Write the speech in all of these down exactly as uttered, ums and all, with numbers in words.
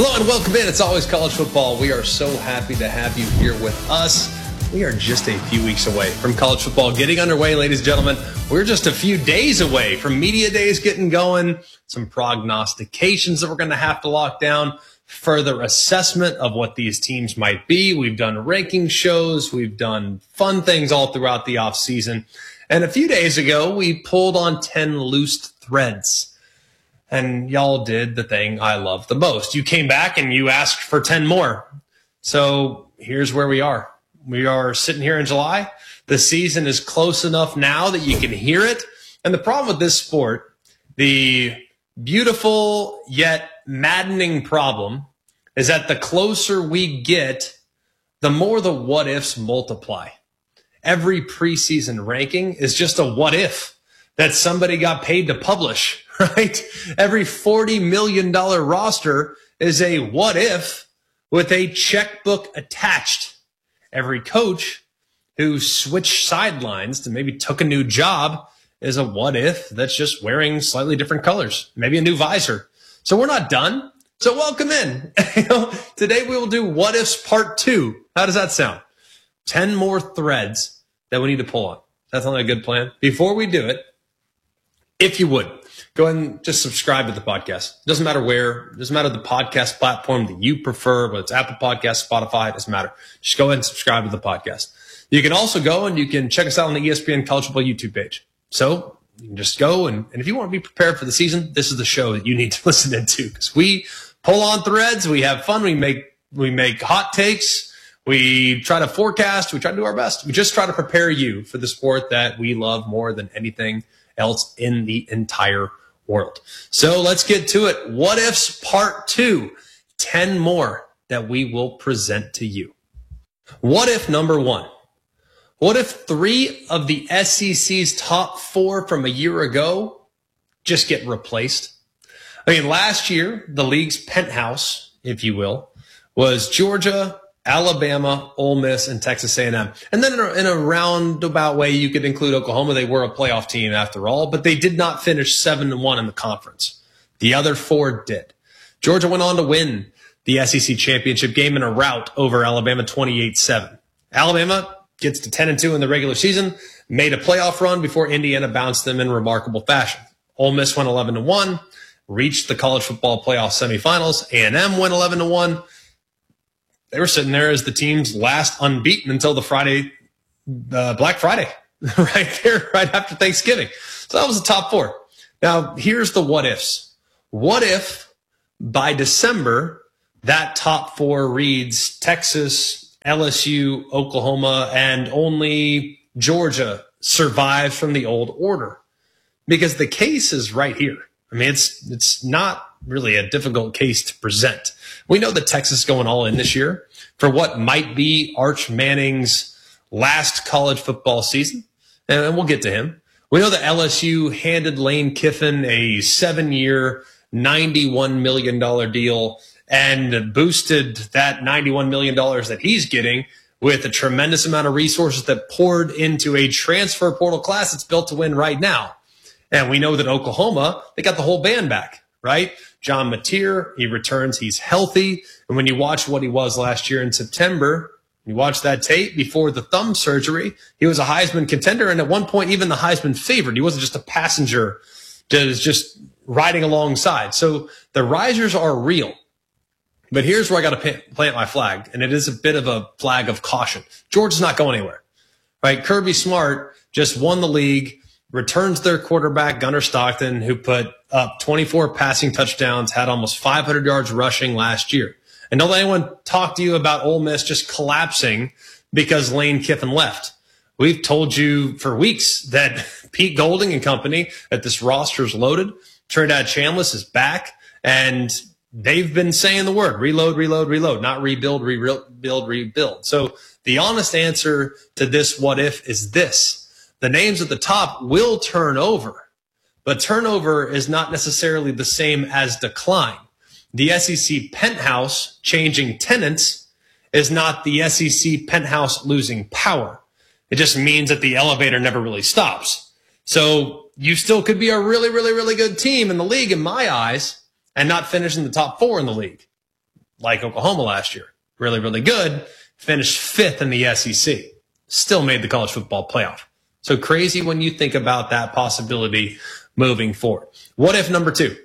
Hello and welcome in. It's always college football. We are so happy to have you here with us. We are just a few weeks away from college football getting underway, ladies and gentlemen. We're just a few days away from media days getting going, some prognostications that we're going to have to lock down, further assessment of what these teams might be. We've done ranking shows. We've done fun things all throughout the offseason. And a few days ago, we pulled on ten loose threads. And y'all did the thing I love the most. You came back and you asked for ten more. So here's where we are. We are sitting here in July. The season is close enough now that you can hear it. And the problem with this sport, the beautiful yet maddening problem, is that the closer we get, the more the what ifs multiply. Every preseason ranking is just a what if that somebody got paid to publish, right? Every forty million dollars roster is a what if with a checkbook attached. Every coach who switched sidelines to maybe took a new job is a what if that's just wearing slightly different colors, maybe a new visor. So we're not done. So welcome in. You know, today we will do what ifs part two. How does that sound? ten more threads that we need to pull on. That's not a good plan. Before we do it, if you would, go ahead and just subscribe to the podcast. It doesn't matter where. It doesn't matter the podcast platform that you prefer, whether it's Apple Podcasts, Spotify, it doesn't matter. Just go ahead and subscribe to the podcast. You can also go and you can check us out on the E S P N College Football YouTube page. So you can just go, and, and if you want to be prepared for the season, this is the show that you need to listen into, because we pull on threads, we have fun, we make we make hot takes, we try to forecast, we try to do our best. We just try to prepare you for the sport that we love more than anything else in the entire world. So let's get to it. What ifs part two, ten more that we will present to you. What if number one? What if three of the S E C's top four from a year ago just get replaced? I mean, last year, the league's penthouse, if you will, was Georgia, Alabama, Ole Miss, and Texas A and M. And then in a, in a roundabout way, you could include Oklahoma. They were a playoff team after all, but they did not finish seven and one in the conference. The other four did. Georgia went on to win the S E C championship game in a rout over Alabama twenty-eight seven. Alabama gets to ten and two in the regular season, made a playoff run before Indiana bounced them in remarkable fashion. Ole Miss went eleven to one, reached the college football playoff semifinals. A and M went eleven to one. They were sitting there as the team's last unbeaten until the Friday, uh, Black Friday, right there, right after Thanksgiving. So that was the top four. Now, here's the what ifs. What if by December, that top four reads Texas, L S U, Oklahoma, and only Georgia survives from the old order? Because the case is right here. I mean, it's it's not really a difficult case to present. We know that Texas is going all in this year for what might be Arch Manning's last college football season, and we'll get to him. We know that L S U handed Lane Kiffin a seven-year, ninety-one million dollars deal and boosted that ninety-one million dollars that he's getting with a tremendous amount of resources that poured into a transfer portal class that's built to win right now. And we know that Oklahoma, they got the whole band back, right? John Mateer, he returns, he's healthy. And when you watch what he was last year in September, you watch that tape before the thumb surgery, he was a Heisman contender, and at one point even the Heisman favorite. He wasn't just a passenger that was just riding alongside. So the risers are real. But here's where I got to plant my flag, and it is a bit of a flag of caution. Georgia's not going anywhere, right? Kirby Smart just won the league, returns their quarterback, Gunnar Stockton, who put up twenty-four passing touchdowns, had almost five hundred yards rushing last year. And don't let anyone talk to you about Ole Miss just collapsing because Lane Kiffin left. We've told you for weeks that Pete Golding and company, that this roster's loaded. Trinidad Chambliss is back, and they've been saying the word, reload, reload, reload, not rebuild, rebuild, rebuild. So the honest answer to this what if is this. The names at the top will turn over, but turnover is not necessarily the same as decline. The S E C penthouse changing tenants is not the S E C penthouse losing power. It just means that the elevator never really stops. So you still could be a really, really, really good team in the league in my eyes and not finish in the top four in the league. like Oklahoma last year. Really, really good. Finished fifth in the S E C. Still made the college football playoff. So crazy when you think about that possibility moving forward. What if number two?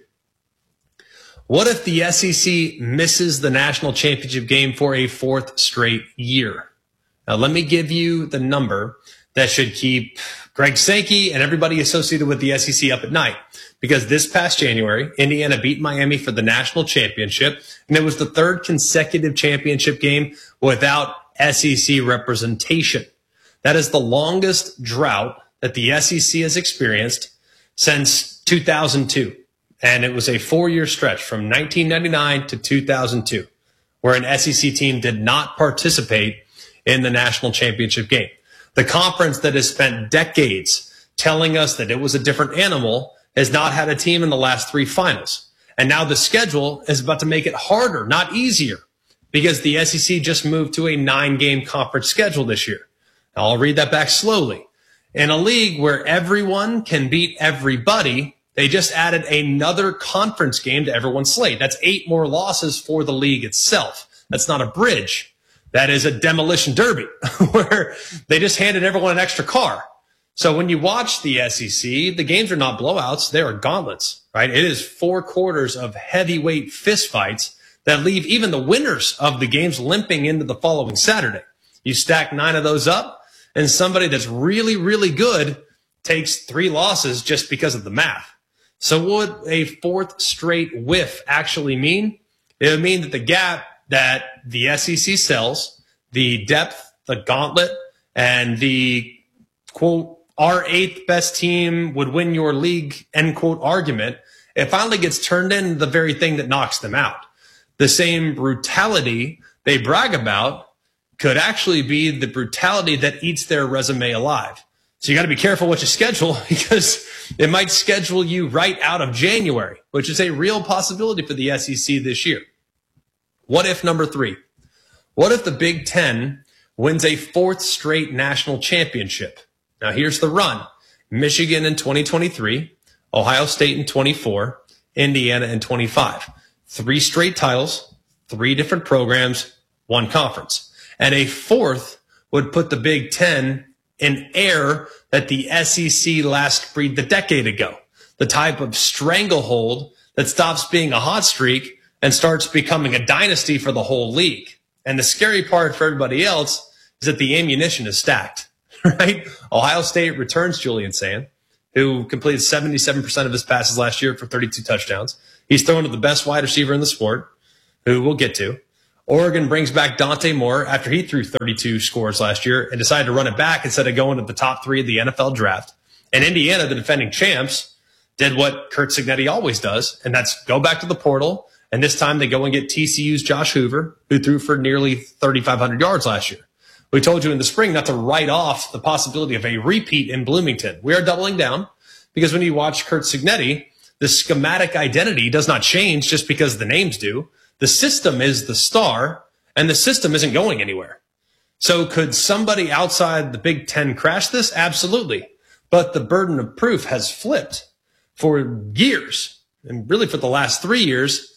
What if the S E C misses the national championship game for a fourth straight year? Now, let me give you the number that should keep Greg Sankey and everybody associated with the S E C up at night. Because this past January, Indiana beat Miami for the national championship, and it was the third consecutive championship game without S E C representation. That is the longest drought that the S E C has experienced since two thousand two. And it was a four-year stretch from nineteen ninety-nine to two thousand two, where an S E C team did not participate in the national championship game. The conference that has spent decades telling us that it was a different animal has not had a team in the last three finals. And now the schedule is about to make it harder, not easier, because the S E C just moved to a nine-game conference schedule this year. Now, I'll read that back slowly. In a league where everyone can beat everybody, they just added another conference game to everyone's slate. That's eight more losses for the league itself. That's not a bridge. That is a demolition derby where they just handed everyone an extra car. So when you watch the S E C, the games are not blowouts. They are gauntlets, right? It is four quarters of heavyweight fistfights that leave even the winners of the games limping into the following Saturday. You stack nine of those up, and somebody that's really, really good takes three losses just because of the math. So what would a fourth straight whiff actually mean? It would mean that the gap that the S E C sells, the depth, the gauntlet, and the, quote, our eighth best team would win your league, end quote, argument, it finally gets turned into the very thing that knocks them out. The same brutality they brag about could actually be the brutality that eats their resume alive. So you got to be careful what you schedule, because it might schedule you right out of January, which is a real possibility for the S E C this year. What if number three? What if the Big Ten wins a fourth straight national championship? Now here's the run. Michigan in twenty twenty-three, Ohio State in twenty-four, Indiana in twenty-five. Three straight titles, three different programs, one conference. And a fourth would put the Big Ten in air that the S E C last breathed a decade ago. The type of stranglehold that stops being a hot streak and starts becoming a dynasty for the whole league. And the scary part for everybody else is that the ammunition is stacked, right? Ohio State returns Julian Sand, who completed seventy-seven percent of his passes last year for thirty-two touchdowns. He's thrown to the best wide receiver in the sport, who we'll get to. Oregon brings back Dante Moore after he threw thirty-two scores last year and decided to run it back instead of going to the top three of the N F L draft. And Indiana, the defending champs, did what Curt Cignetti always does, and that's go back to the portal. And this time they go and get T C U's Josh Hoover, who threw for nearly thirty-five hundred yards last year. We told you in the spring not to write off the possibility of a repeat in Bloomington. We are doubling down, because when you watch Curt Cignetti, the schematic identity does not change just because the names do. The system is the star, and the system isn't going anywhere. So could somebody outside the Big Ten crash this? Absolutely. But the burden of proof has flipped for years. And really for the last three years,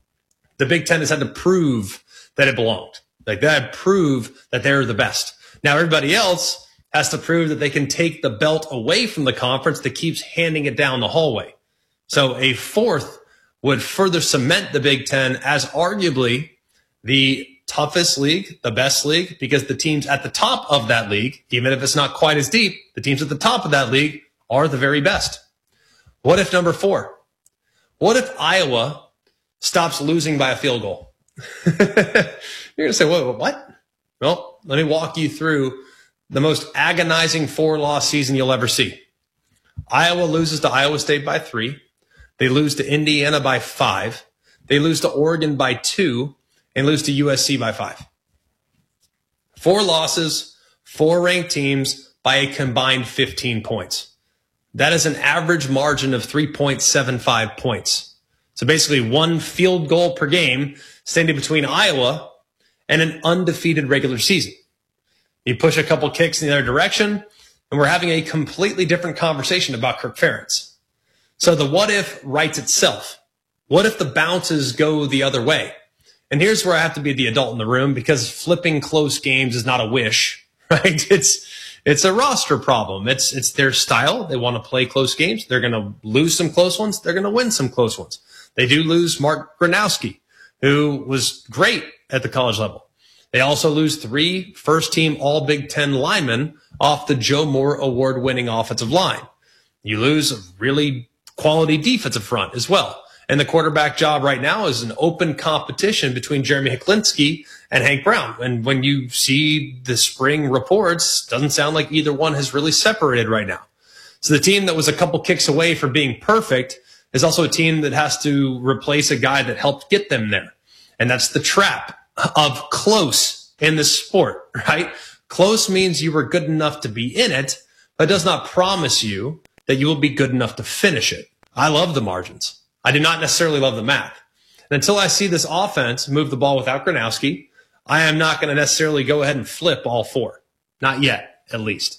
the Big Ten has had to prove that it belonged. Like they had to prove that they're the best. Now everybody else has to prove that they can take the belt away from the conference that keeps handing it down the hallway. So a fourth would further cement the Big Ten as arguably the toughest league, the best league, because the teams at the top of that league, even if it's not quite as deep, the teams at the top of that league are the very best. What if number four? What if Iowa stops losing by a field goal? You're going to say, whoa, what? Well, let me walk you through the most agonizing four-loss season you'll ever see. Iowa loses to Iowa State by three. They lose to Indiana by five. They lose to Oregon by two and lose to U S C by five. Four losses, four ranked teams by a combined fifteen points. That is an average margin of three point seven five points. So basically one field goal per game standing between Iowa and an undefeated regular season. You push a couple kicks in the other direction, and we're having a completely different conversation about Kirk Ferentz. So the what if writes itself. What if the bounces go the other way? And here's where I have to be the adult in the room, because flipping close games is not a wish, right? It's it's a roster problem. It's it's their style. They want to play close games. They're going to lose some close ones. They're going to win some close ones. They do lose Mark Gronowski, who was great at the college level. They also lose three first-team All-Big Ten linemen off the Joe Moore award-winning offensive line. You lose a really quality defensive front as well. And the quarterback job right now is an open competition between Jeremy Hiklinski and Hank Brown. And when you see the spring reports, doesn't sound like either one has really separated right now. So the team that was a couple kicks away from being perfect is also a team that has to replace a guy that helped get them there. And that's the trap of close in this sport, right? Close means you were good enough to be in it, but does not promise you that you will be good enough to finish it. I love the margins. I do not necessarily love the math. And until I see this offense move the ball without Gronowski, I am not going to necessarily go ahead and flip all four. Not yet, at least.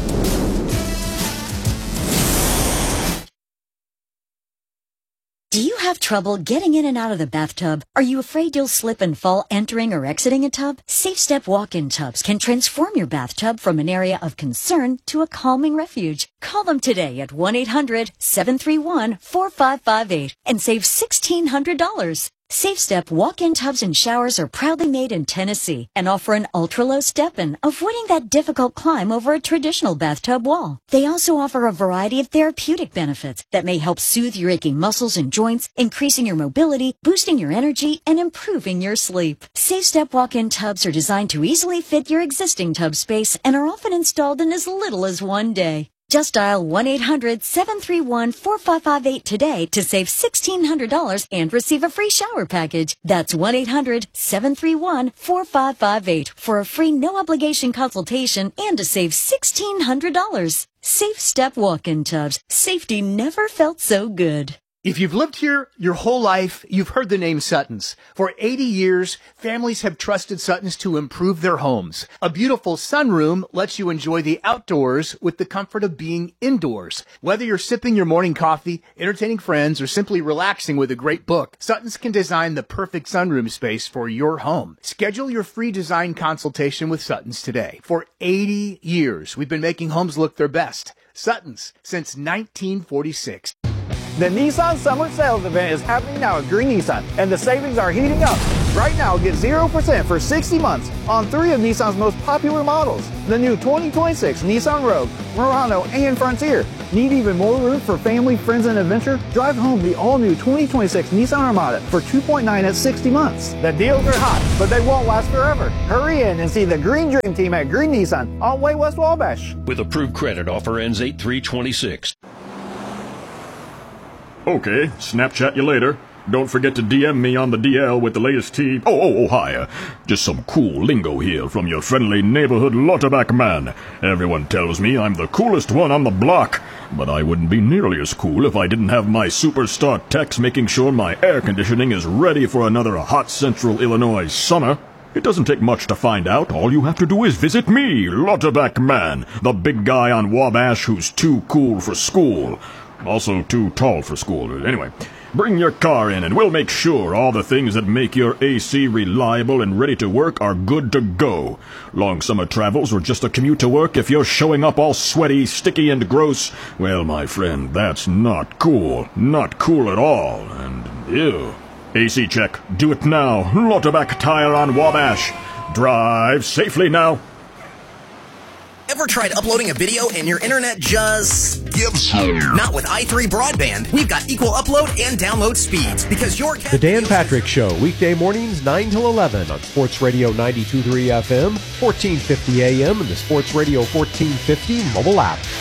Do you have trouble getting in and out of the bathtub? Are you afraid you'll slip and fall entering or exiting a tub? SafeStep walk-in tubs can transform your bathtub from an area of concern to a calming refuge. Call them today at one eight hundred seven three one four five five eight and save sixteen hundred dollars. SafeStep walk-in tubs and showers are proudly made in Tennessee and offer an ultra-low step-in, avoiding that difficult climb over a traditional bathtub wall. They also offer a variety of therapeutic benefits that may help soothe your aching muscles and joints, increasing your mobility, boosting your energy, and improving your sleep. SafeStep walk-in tubs are designed to easily fit your existing tub space and are often installed in as little as one day. Just dial one eight hundred seven three one four five five eight today to save sixteen hundred dollars and receive a free shower package. That's one eight hundred seven three one four five five eight for a free no-obligation consultation and to save sixteen hundred dollars. SafeStep walk-in tubs. Safety never felt so good. If you've lived here your whole life, you've heard the name Sutton's. For eighty years, families have trusted Sutton's to improve their homes. A beautiful sunroom lets you enjoy the outdoors with the comfort of being indoors. Whether you're sipping your morning coffee, entertaining friends, or simply relaxing with a great book, Sutton's can design the perfect sunroom space for your home. Schedule your free design consultation with Sutton's today. For eighty years, we've been making homes look their best. Sutton's, since nineteen forty-six. The Nissan Summer Sales Event is happening now at Green Nissan, and the savings are heating up. Right now, get zero percent for sixty months on three of Nissan's most popular models. The new twenty twenty-six Nissan Rogue, Murano, and Frontier. Need even more room for family, friends, and adventure? Drive home the all-new twenty twenty-six Nissan Armada for two point nine at sixty months. The deals are hot, but they won't last forever. Hurry in and see the Green Dream Team at Green Nissan on Way West Wabash. With approved credit, offer ends eight three twenty-six. Okay, Snapchat you later. Don't forget to D M me on the D L with the latest tea. Oh, oh, oh, hi. Uh, just some cool lingo here from your friendly neighborhood Lauterbach man. Everyone tells me I'm the coolest one on the block, but I wouldn't be nearly as cool if I didn't have my superstar techs making sure my air conditioning is ready for another hot central Illinois summer. It doesn't take much to find out. All you have to do is visit me, Lauterbach man, the big guy on Wabash who's too cool for school. Also too tall for school. Anyway, bring your car in and we'll make sure all the things that make your A C reliable and ready to work are good to go. Long summer travels or just a commute to work, if you're showing up all sweaty, sticky, and gross, well, my friend, that's not cool. Not cool at all. And ew. A C check. Do it now. Lauterbach Tire on Wabash. Drive safely now. Ever tried uploading a video and your internet just gives up? Not with i three Broadband. We've got equal upload and download speeds because your The Dan Patrick Show, weekday mornings nine till eleven on Sports Radio ninety-two point three F M, fourteen fifty A M, and the Sports Radio fourteen fifty mobile app.